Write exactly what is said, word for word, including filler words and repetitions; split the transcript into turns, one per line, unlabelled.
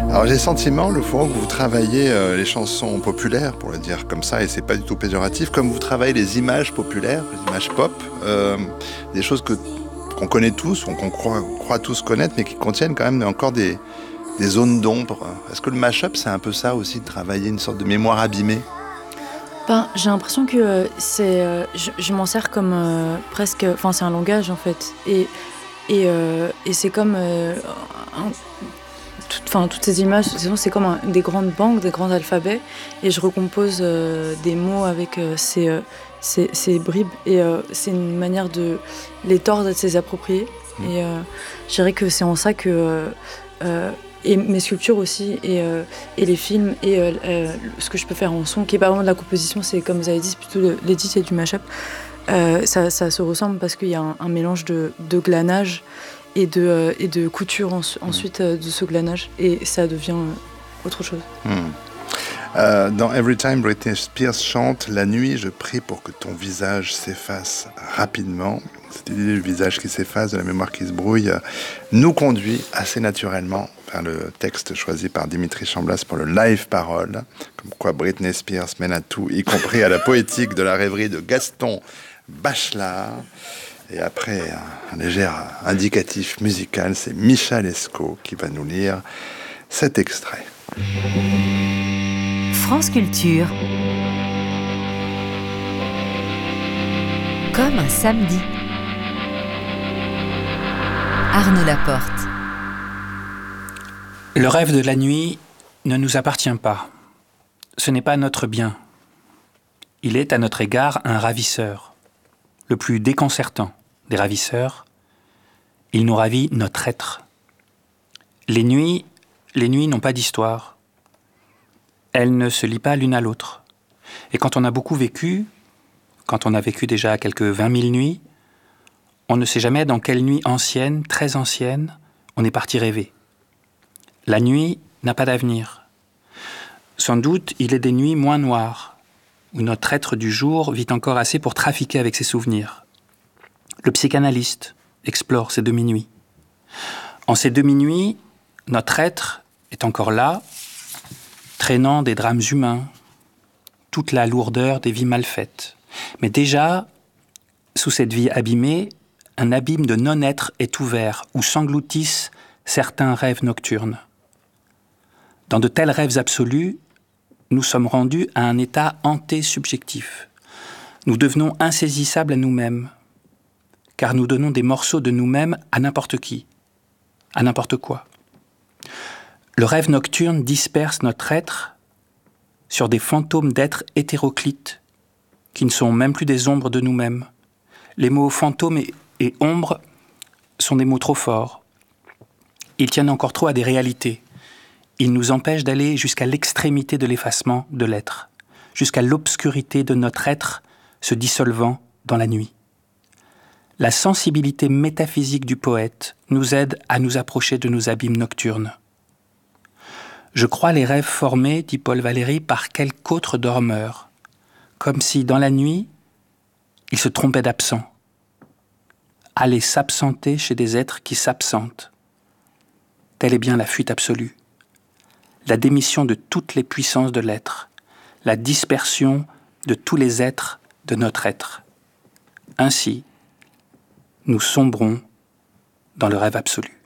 Alors j'ai le sentiment, le fois que vous travaillez euh, les chansons populaires, pour le dire comme ça, et c'est pas du tout péjoratif, comme vous travaillez les images populaires, les images pop, euh, des choses que, qu'on connaît tous, ou qu'on croit, croit tous connaître, mais qui contiennent quand même encore des, des zones d'ombre. Est-ce que le mash-up, c'est un peu ça aussi, de travailler une sorte de mémoire abîmée ?
Ben, j'ai l'impression que euh, c'est, euh, je, je m'en sers comme euh, presque, enfin c'est un langage en fait, et et, euh, et c'est comme, euh, un, tout, enfin toutes ces images, c'est, c'est comme un, des grandes banques, des grands alphabets, et je recompose euh, des mots avec euh, ces, euh, ces ces bribes, et euh, c'est une manière de les tordre et de se les approprier. Mmh. Et euh, je dirais que c'est en ça que euh, euh, et mes sculptures aussi, et, euh, et les films, et euh, euh, ce que je peux faire en son, qui n'est pas vraiment de la composition, c'est comme vous avez dit, c'est plutôt de l'édit et du mash-up. Euh, ça, ça se ressemble parce qu'il y a un, un mélange de, de glanage et de, euh, et de couture en, ensuite euh, de ce glanage, et ça devient euh, autre chose.
Mmh. Euh, dans Every Time Britney Spears chante « La nuit, je prie pour que ton visage s'efface rapidement ». Cette idée du visage qui s'efface, de la mémoire qui se brouille, nous conduit assez naturellement vers le texte choisi par Dimitri Chamblas pour le live parole, comme quoi Britney Spears mène à tout, y compris à la poétique de la rêverie de Gaston Bachelard. Et après un, un léger indicatif musical, c'est Micha Lescaut qui va nous lire cet extrait.
France Culture. Comme un samedi. Arnaud Laporte.
Le rêve de la nuit ne nous appartient pas. Ce n'est pas notre bien. Il est à notre égard un ravisseur. Le plus déconcertant des ravisseurs, il nous ravit notre être. Les nuits, les nuits n'ont pas d'histoire. Elles ne se lient pas l'une à l'autre. Et quand on a beaucoup vécu, quand on a vécu déjà quelques vingt mille nuits, on ne sait jamais dans quelle nuit ancienne, très ancienne, on est parti rêver. La nuit n'a pas d'avenir. Sans doute, il est des nuits moins noires, où notre être du jour vit encore assez pour trafiquer avec ses souvenirs. Le psychanalyste explore ces demi-nuits. En ces demi-nuits, notre être est encore là, traînant des drames humains, toute la lourdeur des vies mal faites. Mais déjà, sous cette vie abîmée, un abîme de non-être est ouvert, où s'engloutissent certains rêves nocturnes. Dans de tels rêves absolus, nous sommes rendus à un état anté-subjectif. Nous devenons insaisissables à nous-mêmes, car nous donnons des morceaux de nous-mêmes à n'importe qui, à n'importe quoi. Le rêve nocturne disperse notre être sur des fantômes d'êtres hétéroclites, qui ne sont même plus des ombres de nous-mêmes. Les mots fantôme et, et ombre sont des mots trop forts. Ils tiennent encore trop à des réalités. Ils nous empêchent d'aller jusqu'à l'extrémité de l'effacement de l'être, jusqu'à l'obscurité de notre être se dissolvant dans la nuit. La sensibilité métaphysique du poète nous aide à nous approcher de nos abîmes nocturnes. Je crois les rêves formés, dit Paul Valéry, par quelque autre dormeur, comme si, dans la nuit, il se trompait d'absent. Aller s'absenter chez des êtres qui s'absentent. Telle est bien la fuite absolue. La démission de toutes les puissances de l'être, la dispersion de tous les êtres de notre être. Ainsi, nous sombrons dans le rêve absolu.